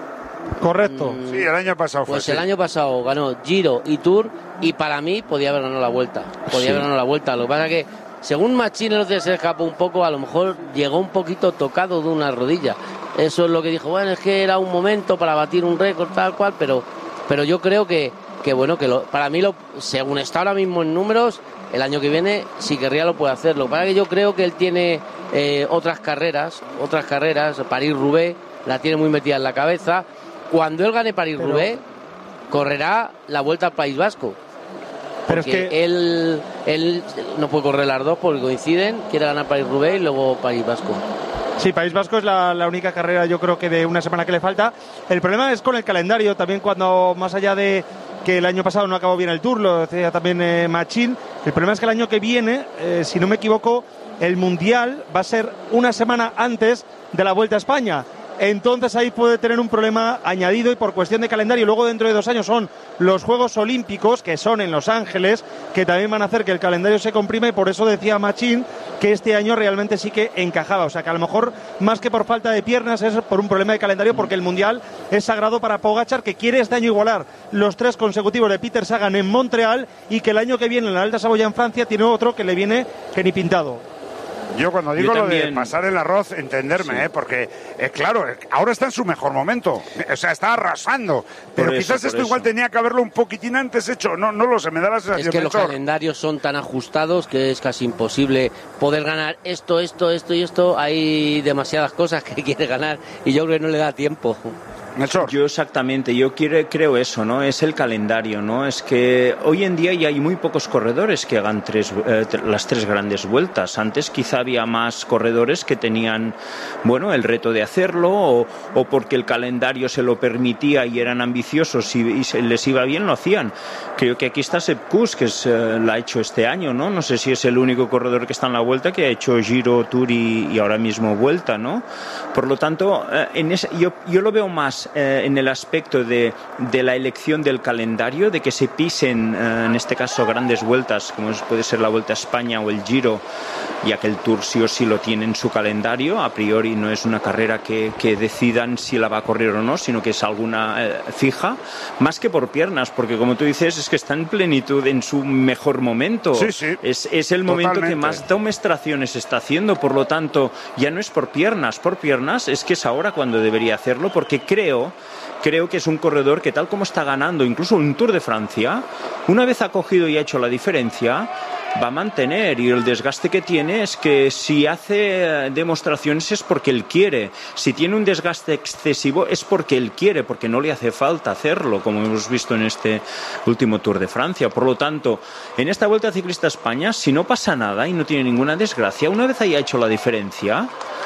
A: Correcto.
B: Sí, el año pasado fue.
C: Pues
B: sí.
C: el año pasado ganó Giro y Tour y para mí podía haber ganado la Vuelta. Podía sí. haber ganado la Vuelta. Lo que pasa es que, según Machín, el otro día se escapó un poco, a lo mejor llegó un poquito tocado de una rodilla. Eso es lo que dijo, bueno, es que era un momento para batir un récord tal cual, pero, pero yo creo que, que bueno, que lo, para mí, lo, según está ahora mismo en números, el año que viene, si querría, lo puede hacer. Lo que pasa es que yo creo que él tiene eh, otras carreras, otras carreras, París-Roubaix, la tiene muy metida en la cabeza. Cuando él gane París-Roubaix, pero... correrá la Vuelta al País Vasco.
A: Pero es que
C: él, él no puede correr las dos porque coinciden, quiere ganar París-Roubaix y luego País Vasco.
A: Sí, País Vasco es la, la única carrera, yo creo que de una semana que le falta. El problema es con el calendario, también cuando, más allá de que el año pasado no acabó bien el Tour, lo decía también eh, Machín, el problema es que el año que viene, eh, si no me equivoco, el Mundial va a ser una semana antes de la Vuelta a España. Entonces ahí puede tener un problema añadido y por cuestión de calendario. Luego dentro de dos años son los Juegos Olímpicos, que son en Los Ángeles, que también van a hacer que el calendario se comprime, y por eso decía Machín que este año realmente sí que encajaba. O sea que a lo mejor más que por falta de piernas es por un problema de calendario, porque el Mundial es sagrado para Pogačar, que quiere este año igualar los tres consecutivos de Peter Sagan en Montreal, y que el año que viene en la Alta Saboya en Francia tiene otro que le viene que ni pintado.
B: Yo cuando digo Yo lo de pasar el arroz, entenderme, sí. ¿eh? Porque, eh, claro, ahora está en su mejor momento. O sea, está arrasando. Pero por quizás eso, esto eso. igual tenía que haberlo un poquitín antes hecho. No, no lo sé, me da la sensación.
C: Es que
B: mejor.
C: Los calendarios son tan ajustados que es casi imposible poder ganar esto, esto, esto y esto. Hay demasiadas cosas que quiere ganar y yo creo que no le da tiempo.
B: Melchor.
D: Yo exactamente, yo quiero, creo eso, ¿no? Es el calendario, ¿no? Es que hoy en día ya hay muy pocos corredores que hagan tres, eh, las tres grandes vueltas. Antes quizá había más corredores que tenían, bueno, el reto de hacerlo o, o porque el calendario se lo permitía y eran ambiciosos y, y se, les iba bien, lo hacían. Creo que aquí está Sepp Kuss, que es, eh, la ha hecho este año, ¿no? No sé si es el único corredor que está en la Vuelta que ha hecho Giro, Tour y, y ahora mismo Vuelta, ¿no? Por lo tanto, eh, en ese, yo, yo lo veo más Eh, en el aspecto de, de la elección del calendario, de que se pisen, eh, en este caso, grandes vueltas, como puede ser la Vuelta a España o el Giro, ya que el Tour sí o sí lo tiene en su calendario. A priori no es una carrera que, que decidan si la va a correr o no, sino que es alguna eh, fija, más que por piernas, porque como tú dices, es que está en plenitud, en su mejor momento.
B: Sí, sí.
D: Es, es el momento
B: Totalmente.
D: que más demostraciones está haciendo, por lo tanto, ya no es por piernas, por piernas es que es ahora cuando debería hacerlo, porque creo Creo que es un corredor que, tal como está ganando incluso un Tour de Francia, una vez ha cogido y ha hecho la diferencia, va a mantener, y el desgaste que tiene es que si hace demostraciones es porque él quiere. Si tiene un desgaste excesivo es porque él quiere, porque no le hace falta hacerlo, como hemos visto en este último Tour de Francia. Por lo tanto, en esta Vuelta Ciclista a España, si no pasa nada y no tiene ninguna desgracia, una vez haya hecho la diferencia,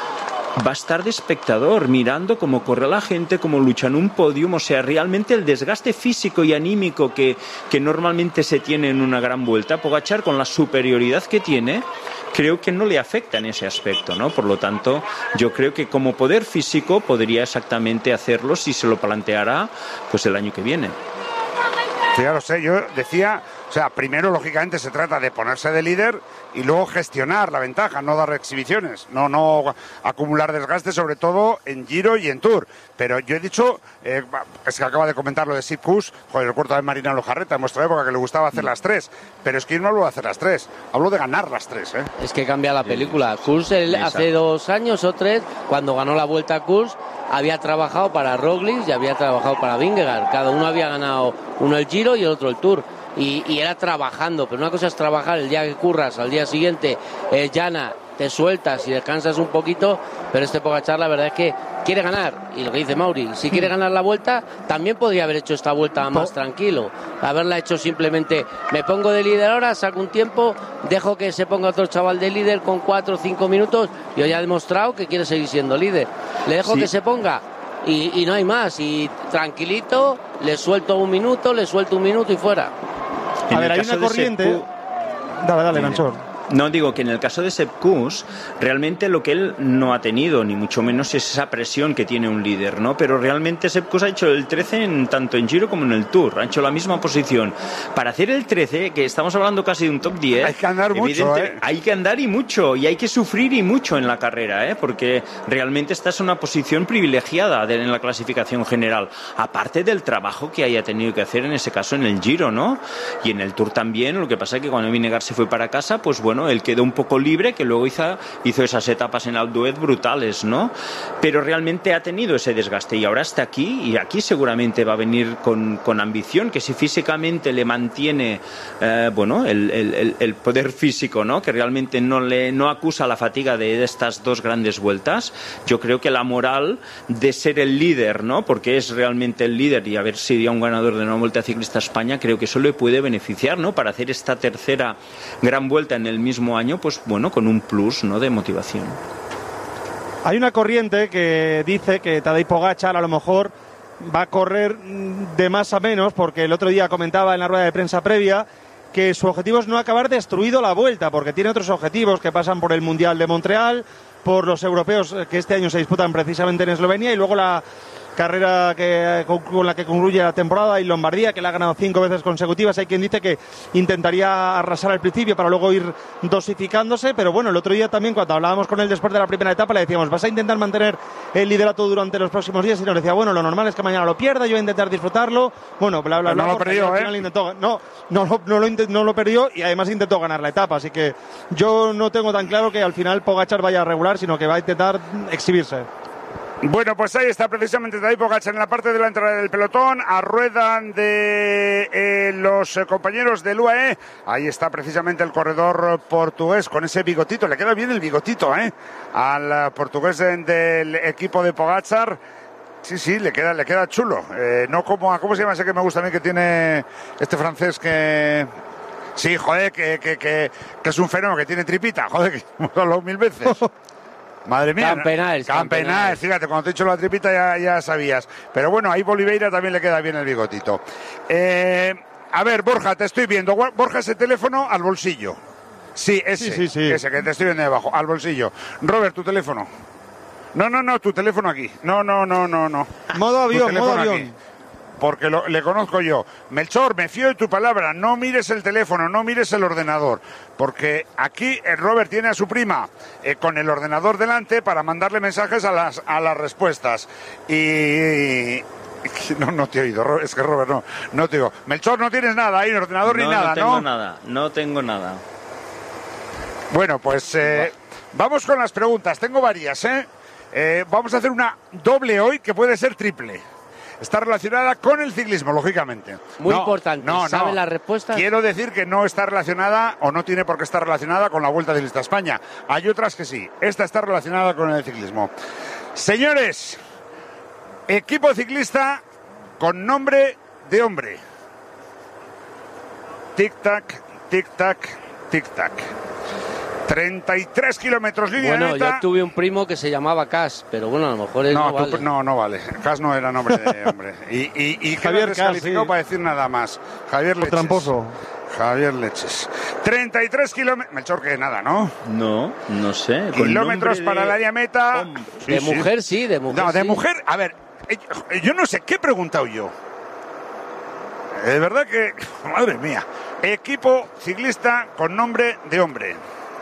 D: va a estar de espectador, mirando cómo corre la gente, cómo lucha en un podium. O sea, realmente el desgaste físico y anímico que, que normalmente se tiene en una gran vuelta, Pogačar, con la superioridad que tiene, creo que no le afecta en ese aspecto, ¿no? Por lo tanto, yo creo que como poder físico podría exactamente hacerlo si se lo planteara pues el año que viene.
B: Sí, ya lo sé, yo decía, o sea, primero lógicamente se trata de ponerse de líder y luego gestionar la ventaja, no dar exhibiciones, no no acumular desgaste, sobre todo en Giro y en Tour. Pero yo he dicho, eh, es que acaba de comentar lo de Sepp Kuss, joder, el cuarto de Marina Lojarreta en nuestra época, que le gustaba hacer las tres, pero es que yo no hablo de hacer las tres, hablo de ganar las tres, ¿eh?
C: Es que cambia la película. Kuss hace dos años o tres, cuando ganó la Vuelta a Kuss, había trabajado para Roglic y había trabajado para Vingegaard. Cada uno había ganado, uno el Giro y el otro el Tour. Y, y era trabajando, pero una cosa es trabajar el día que curras, al día siguiente eh, llana, te sueltas y descansas un poquito, pero este Pogačar la verdad es que quiere ganar, y lo que dice Mauri, si quiere ganar la vuelta, también podría haber hecho esta vuelta más tranquilo, haberla hecho simplemente, me pongo de líder ahora, saco un tiempo, dejo que se ponga otro chaval de líder con cuatro o cinco minutos, y hoy ha demostrado que quiere seguir siendo líder, le dejo sí. que se ponga, y, y no hay más, y tranquilito, le suelto un minuto, le suelto un minuto y fuera.
A: A ver, hay una corriente. Sepp... Dale, dale, Manchor.
D: No, digo que en el caso de Sepp Kuss, realmente lo que él no ha tenido, ni mucho menos, es esa presión que tiene un líder, ¿no? Pero realmente Sepp Kuss ha hecho el trece en, tanto en Giro como en el Tour, ha hecho la misma posición. Para hacer el trece, que estamos hablando casi de un top diez,
B: hay que andar mucho, ¿eh?
D: Hay que andar y mucho, y hay que sufrir y mucho en la carrera, ¿eh? Porque realmente esta es una posición privilegiada de, en la clasificación general, aparte del trabajo que haya tenido que hacer en ese caso en el Giro, ¿no? Y en el Tour también, lo que pasa es que cuando Vingegaard se fue para casa, pues bueno, él quedó un poco libre, que luego hizo, hizo esas etapas en Alpe d'Huez brutales, ¿no? Pero realmente ha tenido ese desgaste y ahora está aquí, y aquí seguramente va a venir con, con ambición, que si físicamente le mantiene eh, bueno, el, el, el poder físico, ¿no? Que realmente no le no acusa la fatiga de estas dos grandes vueltas, yo creo que la moral de ser el líder, ¿no? Porque es realmente el líder y a ver si sería un ganador de una Vuelta Ciclista a España, creo que eso le puede beneficiar, ¿no? Para hacer esta tercera gran vuelta en el mismo año, pues bueno, con un plus, ¿no?, de motivación.
A: Hay una corriente que dice que Tadej Pogačar a lo mejor va a correr de más a menos, porque el otro día comentaba en la rueda de prensa previa que su objetivo es no acabar destruido la vuelta, porque tiene otros objetivos que pasan por el Mundial de Montreal, por los europeos que este año se disputan precisamente en Eslovenia, y luego la carrera que, con la que concluye la temporada en Lombardía, que la ha ganado cinco veces consecutivas. Hay quien dice que intentaría arrasar al principio para luego ir dosificándose, pero bueno, el otro día también cuando hablábamos con él después de la primera etapa le decíamos, ¿vas a intentar mantener el liderato durante los próximos días? Y nos decía, bueno, lo normal es que mañana lo pierda, yo voy a intentar disfrutarlo, bueno, bla, bla, bla.
B: No lo perdió, ¿eh?
A: Intentó, no, no, no, no, lo, no lo perdió y además intentó ganar la etapa, así que yo no tengo tan claro que al final Pogačar vaya a regular, sino que va a intentar exhibirse.
B: Bueno, pues ahí está precisamente Tadej Pogačar en la parte de la entrada del pelotón, a rueda de eh, los eh, compañeros del U A E. Ahí está precisamente el corredor portugués con ese bigotito, le queda bien el bigotito, ¿eh? Al portugués del equipo de Pogačar. Sí, sí, le queda, le queda chulo. Eh, no como a, ¿cómo se llama ese que me gusta a mí que tiene este francés que... Sí, joder, que, que, que, que es un fenómeno, que tiene tripita, joder, que hemos hablado mil veces. Madre mía.
C: Campenaes,
B: Campenaes, fíjate, cuando te he dicho la tripita ya, ya sabías. Pero bueno, ahí Oliveira también le queda bien el bigotito. Eh, a ver, Borja, te estoy viendo. Borja, ese teléfono al bolsillo. Sí, ese,
A: sí, sí, sí.
B: ese que te estoy viendo debajo, al bolsillo. Robert, tu teléfono. No, no, no, tu teléfono aquí. No, no, no, no, no.
A: Modo avión, modo avión.
B: Aquí. Porque lo, le conozco yo. Melchor, me fío de tu palabra, no mires el teléfono, no mires el ordenador, porque aquí el Robert tiene a su prima eh, con el ordenador delante para mandarle mensajes a las, a las respuestas. Y... No, no te he oído, es que Robert no, no te digo. Melchor, no tienes nada ahí, ordenador
D: no,
B: ni nada, ¿no?
D: No tengo nada, no tengo nada.
B: Bueno, pues eh, vamos con las preguntas, tengo varias, ¿eh? ¿eh? Vamos a hacer una doble hoy que puede ser triple. Está relacionada con el ciclismo, lógicamente.
C: Muy
B: no,
C: importante.
B: No,
C: ¿Saben
B: no.
C: las respuestas?
B: Quiero decir que no está relacionada o no tiene por qué estar relacionada con la Vuelta Ciclista a España. Hay otras que sí. Esta está relacionada con el ciclismo. Señores, equipo ciclista con nombre de hombre. Tic-tac, tic-tac, tic-tac. treinta y tres kilómetros línea
C: Bueno,
B: de meta.
C: yo tuve un primo que se llamaba Cas, pero bueno, a lo mejor él no,
B: No,
C: vale.
B: tú- no, no vale. Cas no era nombre de hombre. Y, y, y
A: Javier
B: Javier
A: Cas,
B: descalificado
A: sí.
B: para decir nada más. Javier
A: O
B: Leches.
A: tramposo.
B: Javier Leches. treinta y tres kilómetros. Melchor, que nada, ¿no?
D: No, no sé. con
B: Kilómetros
D: nombre
B: para
D: de-
B: el área meta. Sí,
C: de
B: sí.
C: mujer sí, de mujer
B: No, de
C: sí.
B: mujer. A ver, eh, yo no sé, ¿qué he preguntado yo? Es verdad que, madre mía, equipo ciclista con nombre de hombre.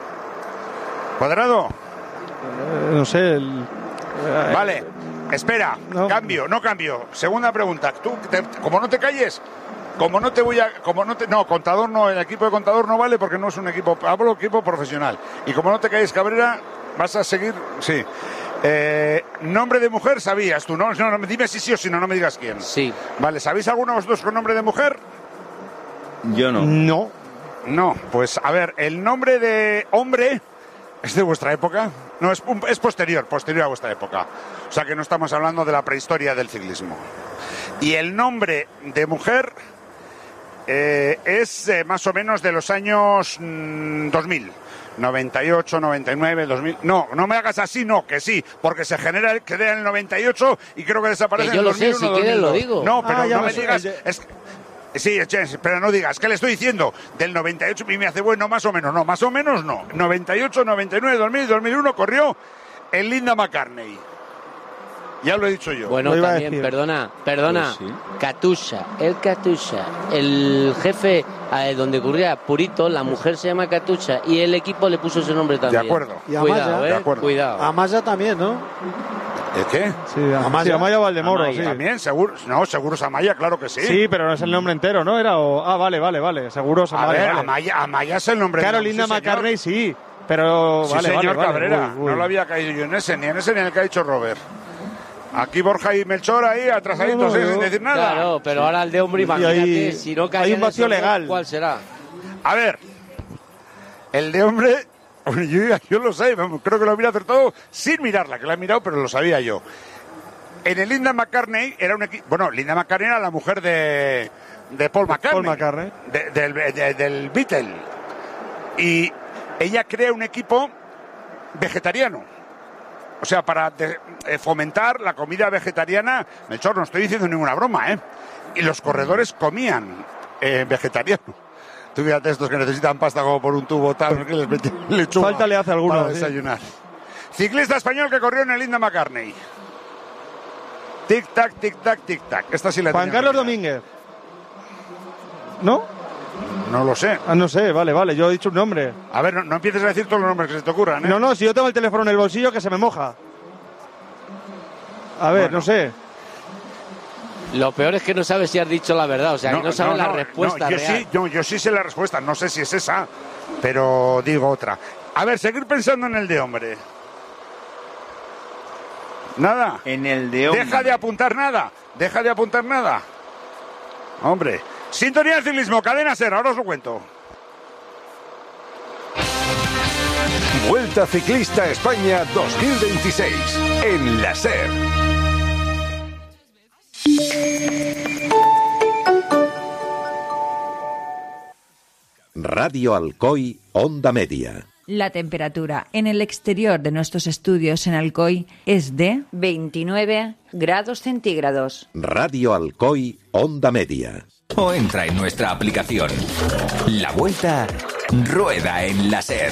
B: Cuadrado.
A: Eh, no sé. el- eh,
B: Vale, espera,
A: No.
B: cambio, no cambio. Segunda pregunta. Tú, te- como no te calles, como no te voy a, como no te, no, contador no, el equipo de contador no vale porque no es un equipo, hablo equipo profesional. Y como no te calles, Cabrera, vas a seguir, sí. Eh, nombre de mujer sabías tú, ¿no? No, no, dime si sí o si no, no me digas quién.
C: Sí.
B: Vale, ¿sabéis alguno de vosotros con nombre de mujer?
D: Yo no.
A: No.
B: No, pues a ver, el nombre de hombre es de vuestra época. No, es, un- es posterior, posterior a vuestra época. O sea que no estamos hablando de la prehistoria del ciclismo. Y el nombre de mujer eh, es eh, más o menos de los años mm, dos mil. noventa y ocho, noventa y nueve, dos mil. No, no me hagas así, no, que sí, porque se genera el que en el noventa y ocho y creo que desaparece
C: Que
B: en
C: yo
B: el
C: lo sé,
B: dos mil uno,
C: si quieres lo
B: dos mil dos.
C: digo.
B: No, pero
A: Ah, ya
B: no
A: me
B: me
A: suena,
B: digas.
A: ya-
B: Es, sí, Jens, pero no digas, ¿qué le estoy diciendo? Del noventa y ocho y me hace, bueno, más o menos, no, más o menos no. noventa y ocho, noventa y nueve, dos mil, dos mil uno corrió el Linda McCartney. Ya lo he dicho yo.
C: Bueno,
A: Lo iba a
C: también,
A: decir.
C: perdona, perdona.
D: Pues sí.
C: Katusha, el Katusha. El jefe eh, donde ocurría Purito, la mujer se llama Katusha y el equipo le puso ese nombre también.
B: acuerdo.
N: Y
C: Cuidado,
N: Amaya.
C: eh,
B: De acuerdo.
C: cuidado.
N: Amaya también, ¿no?
B: ¿El qué?
A: Sí, Amaya, sí, Amaya Valdemoro,
B: Amaya.
A: sí.
B: También, seguro. No, seguro es Amaya, claro que sí.
A: Sí, pero no es el nombre entero, ¿no? Era o... Ah, vale, vale, vale. Seguro es
B: A
A: Amaya.
B: ver,
A: vale.
B: Amaya, Amaya es el nombre
A: Claro,
B: de
A: Linda
B: sí, señor.
A: McCartney sí. Pero
B: Sí,
A: vale,
B: señor
A: vale, vale.
B: Cabrera.
A: Uy, uy.
B: No lo había caído yo en ese, ni en ese ni en el que ha dicho Robert. Aquí Borja y Melchor ahí atrasaditos,
A: No, no,
B: ¿eh?
A: no.
B: sin decir nada.
C: Claro, pero ahora el de hombre,
A: Y
C: imagínate,
A: hay-
C: si no
A: hay
C: cae
A: un vacío
C: en eso,
A: legal.
C: ¿cuál será?
B: A ver, el de hombre, bueno, yo, yo lo sé, vamos, creo que lo había acertado sin mirarla, que la he mirado, pero lo sabía yo. En el Linda McCartney era un equipo. Bueno, Linda McCartney era la mujer de, de Paul McCartney.
A: Paul McCartney.
B: de- del, de- del Beatle. Y ella crea un equipo vegetariano. O sea, para de- eh, fomentar la comida vegetariana. Melchor, no estoy diciendo ninguna broma, ¿eh? Y los corredores comían eh, vegetariano. Tú fíjate estos que necesitan pasta como por un tubo tal, que les meten lechuga
A: Falta le hace a alguno,
B: para
A: sí.
B: desayunar. Ciclista español que corrió en el Linda McCartney. Tic tac, tic tac, tic tac. Esta sí la
A: Juan
B: tenía
A: Carlos
B: que mirar.
A: Domínguez. ¿No?
B: No lo sé.
A: Ah, no sé, vale, vale, yo he dicho un nombre.
B: A ver, no, no empieces a decir todos los nombres que se te ocurran, ¿eh?
A: No, no, si yo tengo el teléfono en el bolsillo que se me moja. A ver,
B: Bueno.
A: no sé.
C: Lo peor es que no sabes si has dicho la verdad, o sea, que no sabes la respuesta
B: no, yo
C: real.
B: sí, yo, yo sí sé la respuesta, no sé si es esa, pero digo otra. A ver, seguir pensando en el de hombre. Nada.
D: En el de hombre.
B: Deja de apuntar nada, deja de apuntar nada. Hombre, sintonía del ciclismo, cadena SER, ahora os lo cuento.
M: Vuelta Ciclista a España dos mil veintiséis en la SER.
F: Radio Alcoy, Onda Media.
O: La temperatura en el exterior de nuestros estudios en Alcoy es de
T: veintinueve grados centígrados.
F: Radio Alcoy, Onda Media.
P: O entra en nuestra aplicación. La Vuelta rueda en la SER.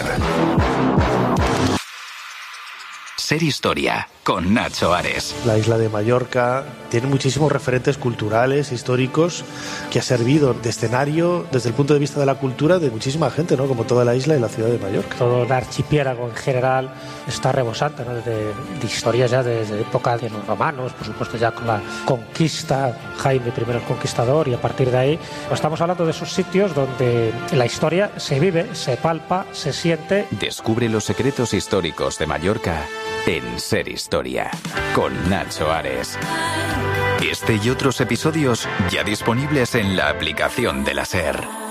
P: Ser Historia con Nacho Ares.
U: La isla de Mallorca tiene muchísimos referentes culturales, históricos, que ha servido de escenario desde el punto de vista de la cultura de muchísima gente, ¿no? Como toda la isla y la ciudad de Mallorca.
V: Todo el archipiélago en general está rebosante, ¿no? de, de historias ya desde época de los romanos, por supuesto ya con la conquista, Jaime primero el Conquistador, y a partir de ahí pues estamos hablando de esos sitios donde la historia se vive, se palpa, se siente.
P: Descubre los secretos históricos de Mallorca en Ser Historia con Nacho Ares. Este y otros episodios ya disponibles en la aplicación de la SER.